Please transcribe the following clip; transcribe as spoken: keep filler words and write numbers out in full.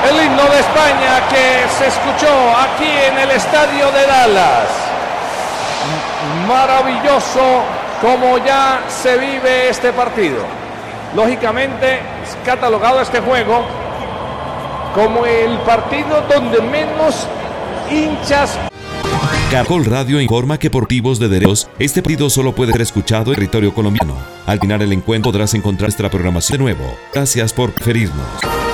el himno de España que se escuchó aquí en el estadio de Dallas. Maravilloso como ya se vive este partido. Lógicamente es catalogado este juego como el partido donde menos hinchas. Caracol Radio informa que por motivos de derechos, este partido solo puede ser escuchado en territorio colombiano. Al final el encuentro podrás encontrar nuestra programación de nuevo. Gracias por preferirnos.